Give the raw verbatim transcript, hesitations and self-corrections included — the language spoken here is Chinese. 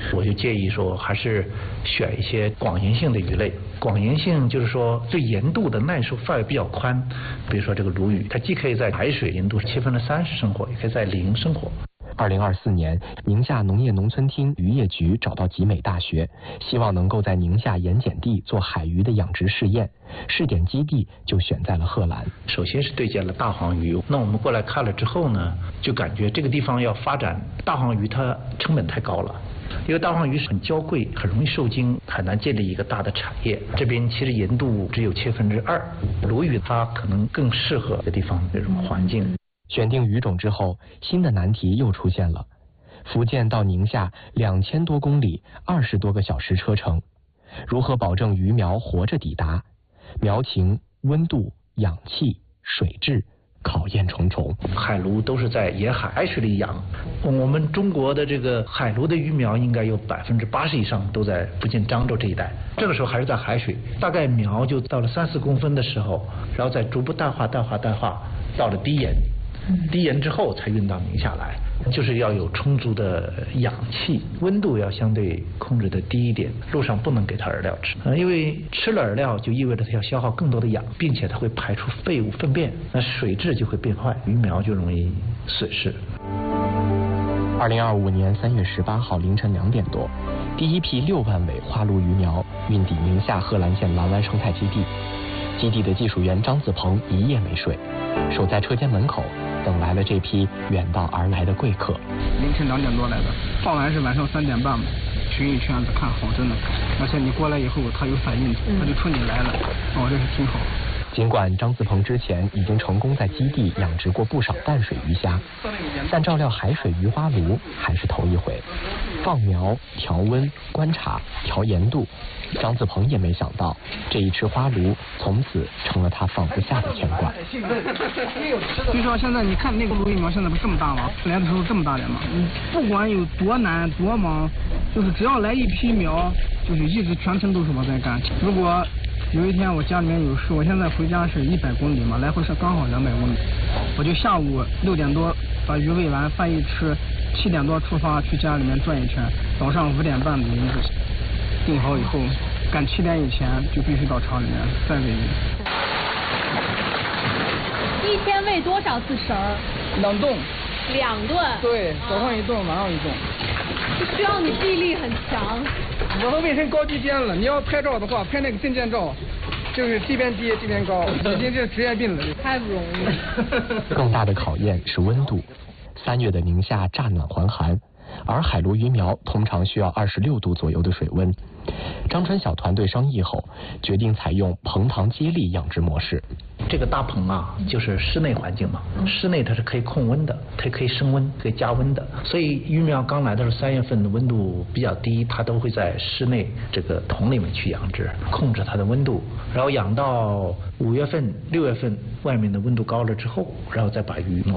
我就建议说，还是选一些广盐性的鱼类。广盐性就是说对盐度的耐受范围比较宽，比如说这个鲈鱼，它既可以在海水盐度七分之三十生活，也可以在零生活。 二零二四年，宁夏农业农村厅渔业局找到集美大学，希望能够在宁夏盐碱地做海鱼的养殖试验，试点基地就选在了贺兰。 首先是对见了大黄鱼，那我们过来看了之后呢，就感觉这个地方要发展大黄鱼，它成本太高了。因为大黄鱼是很娇贵，很容易受精，很难建立一个大的产业。这边其实盐度只有七分之二，鲈鱼它可能更适合这地方这种环境。 选定鱼种之后，新的难题又出现了。福建到宁夏两千多公里，二十多个小时车程，如何保证鱼苗活着抵达？苗情、温度、氧气、水质，考验重重。 海鲈都是在沿海水里养，我们中国的这个海鲈的鱼苗应该有百分之八十以上都在福建漳州这一带。这个时候还是在海水，大概苗就到了三四公分的时候，然后再逐步淡化、淡化、淡化，到了低盐。低盐之后才运到宁夏来，就是要有充足的氧气，温度要相对控制的低一点，路上不能给它饵料吃，呃，因为吃了饵料就意味着它要消耗更多的氧，并且它会排出废物粪便，那水质就会变坏，鱼苗就容易损失。 二零二五年三月十八号凌晨两点多，第一批六万尾花鲈鱼苗运抵宁夏贺兰县蓝湾生态基地。基地的技术员张子鹏一夜没睡，守在车间门口，等来了这批远道而来的贵客。 凌晨两点多来的，放完是晚上三点半嘛，巡一圈子看好真的，而且你过来以后他有反应，他就冲你来了，哦，这是挺好。 尽管张子鹏之前已经成功在基地养殖过不少淡水鱼虾，但照料海水鱼花鲈还是头一回。放苗、调温、观察、调盐度，张子鹏也没想到，这一池花鲈从此成了他放不下的牵挂。 就说现在你看那个鲈鱼苗现在不是这么大吗？来的时候这么大点嘛，你不管有多难多忙，就是只要来一批苗，就是一直全程都是我在干。如果有一天我家里面有事，我现在回家是一百公里嘛，来回是刚好两百公里，我就下午六点多把鱼喂完，饭一吃，七点多出发去家里面转一圈，早上五点半的林子定好以后，赶七点以前就必须到厂里面再喂鱼。 一天喂多少次食儿？ 两顿。 两顿？ 对，早上一顿，晚上一顿。 这需要你记忆力很强。 我们卫生高低间了，你要拍照的话，拍那个证件照，就是这边低这边高，已经是职业病了。 太不容易了。 更大的考验是温度。三月的宁夏乍暖还寒，而海鲈鱼苗通常需要二十六度左右的水温。张春晓团队商议后，决定采用棚塘接力养殖模式。 这个大棚啊，就是室内环境嘛，室内它是可以控温的，它可以升温，可以加温的。所以鱼苗刚来的时候，三月份的温度比较低，它都会在室内这个桶里面去养殖，控制它的温度，然后养到五月份、六月份，外面的温度高了之后，然后再把鱼挪